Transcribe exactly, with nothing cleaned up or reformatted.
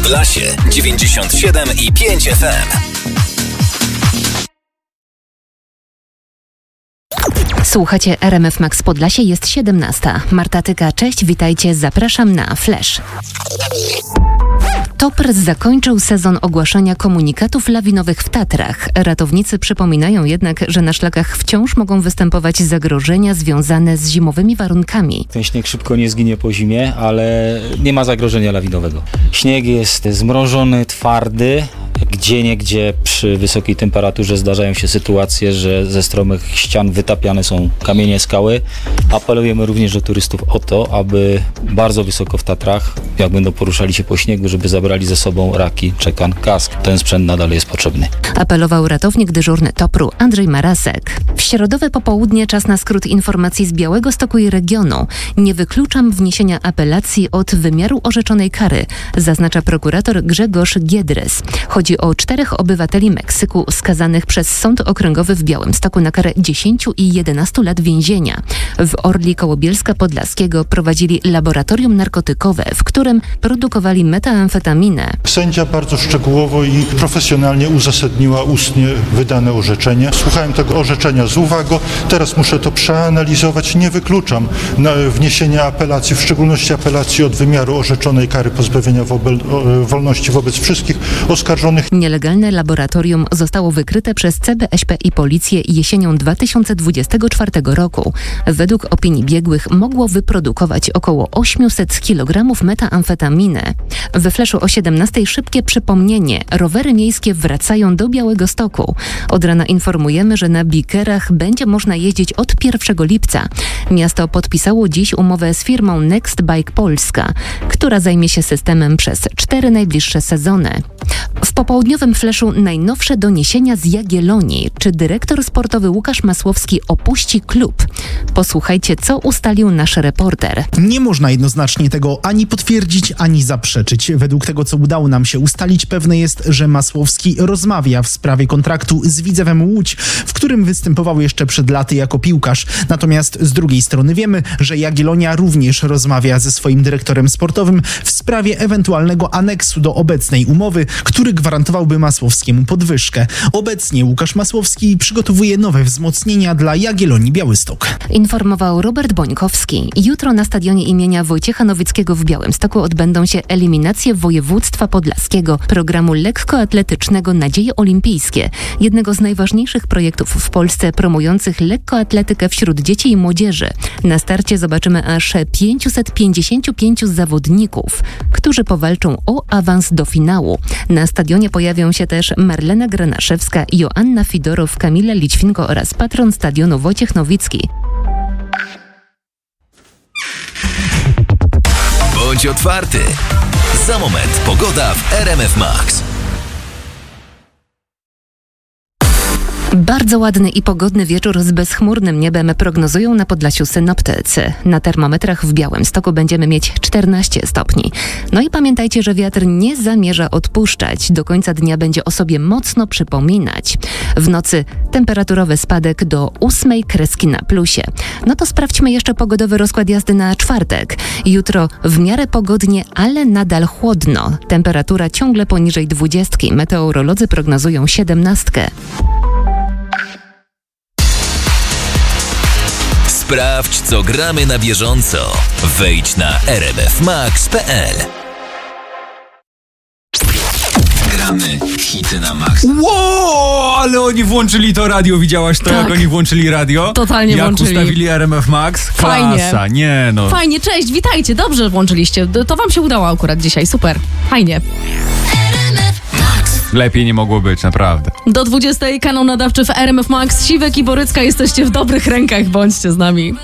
Podlasie dziewięćdziesiąt siedem i pięć F M. Słuchacie R M F Max Podlasie, jest siedemnasta. Marta Tyka, cześć, witajcie, zapraszam na Flash. Topr zakończył sezon ogłaszania komunikatów lawinowych w Tatrach. Ratownicy przypominają jednak, że na szlakach wciąż mogą występować zagrożenia związane z zimowymi warunkami. Ten śnieg szybko nie zginie po zimie, ale nie ma zagrożenia lawinowego. Śnieg jest zmrożony, twardy. Gdzieniegdzie przy wysokiej temperaturze zdarzają się sytuacje, że ze stromych ścian wytapiane są kamienie, skały. Apelujemy również do turystów o to, aby bardzo wysoko w Tatrach, jak będą poruszali się po śniegu, żeby zabrali ze sobą raki, czekan, kask. Ten sprzęt nadal jest potrzebny. Apelował ratownik dyżurny Topru Andrzej Marasek. W środowe popołudnie czas na skrót informacji z Białegostoku i regionu. Nie wykluczam wniesienia apelacji od wymiaru orzeczonej kary, zaznacza prokurator Grzegorz Giedrys. Chodzi o czterech obywateli Meksyku skazanych przez Sąd Okręgowy w Białymstoku na karę dziesięć i jedenaście lat więzienia. W Orli koło Bielska Podlaskiego prowadzili laboratorium narkotykowe, w którym produkowali metamfetaminę. Sędzia bardzo szczegółowo i profesjonalnie uzasadniła ustnie wydane orzeczenie. Słuchałem tego orzeczenia z uwagą. Teraz muszę to przeanalizować. Nie wykluczam wniesienia apelacji, w szczególności apelacji od wymiaru orzeczonej kary pozbawienia wolności wobec wszystkich oskarżonych. Nielegalne laboratorium zostało wykryte przez C B S P i policję jesienią dwa tysiące dwudziestego czwartego roku. Według opinii biegłych mogło wyprodukować około osiemset kilogramów metamfetaminy. We Flashu o siedemnastej szybkie przypomnienie. Rowery miejskie wracają do Białegostoku. Od rana informujemy, że na bikerach będzie można jeździć od pierwszego lipca. Miasto podpisało dziś umowę z firmą Next Bike Polska, która zajmie się systemem przez cztery najbliższe sezony. W popołudniowym Flashu najnowsze doniesienia z Jagiellonii. Czy dyrektor sportowy Łukasz Masłowski opuści klub? Posłuchajcie, co ustalił nasz reporter. Nie można jednoznacznie tego ani potwierdzić, ani zaprzeczyć. Według tego, co udało nam się ustalić, pewne jest, że Masłowski rozmawia w sprawie kontraktu z Widzewem Łódź, w którym występował jeszcze przed laty jako piłkarz. Natomiast z drugiej strony wiemy, że Jagiellonia również rozmawia ze swoim dyrektorem sportowym w sprawie ewentualnego aneksu do obecnej umowy, który gwarantowałby Masłowskiemu podwyżkę. Obecnie Łukasz Masłowski przygotowuje nowe wzmocnienia dla Jagiellonii Białystok. Informował Robert Bońkowski. Jutro na stadionie imienia Wojciecha Nowickiego w Białymstoku odbędą się eliminacje województwa podlaskiego programu lekkoatletycznego Nadzieje Olimpijskie, jednego z najważniejszych projektów w Polsce promujących lekkoatletykę wśród dzieci i młodzieży. Na starcie zobaczymy aż pięćset pięćdziesięciu pięciu zawodników, którzy powalczą o awans do finału. Na stadionie pojawią się też Marlena Granaszewska, Joanna Fidorow, Kamila Lićwinko oraz patron stadionu Wojciech Nowicki. Bądź otwarty. Za moment pogoda w R M F Max. Bardzo ładny i pogodny wieczór z bezchmurnym niebem prognozują na Podlasiu synoptycy. Na termometrach w Białymstoku będziemy mieć czternaście stopni. No i pamiętajcie, że wiatr nie zamierza odpuszczać. Do końca dnia będzie o sobie mocno przypominać. W nocy temperaturowy spadek do ósmej kreski na plusie. No to sprawdźmy jeszcze pogodowy rozkład jazdy na czwartek. Jutro w miarę pogodnie, ale nadal chłodno. Temperatura ciągle poniżej dwudziestki. Meteorolodzy prognozują siedemnastkę. Sprawdź, co gramy na bieżąco. Wejdź na r m f max kropka p l. Gramy hity na max. Wow, ale oni włączyli to radio, widziałaś to, tak. Jak oni włączyli radio? Totalnie jak włączyli. Jak ustawili R M F Max? Klasa, fajnie. nie no. Fajnie, cześć, witajcie, dobrze włączyliście. To wam się udało akurat dzisiaj, super, fajnie. Lepiej nie mogło być, naprawdę. Do dwudziestej kanał nadawczy w R M F Max. Siwek i Borycka, jesteście w dobrych rękach, bądźcie z nami.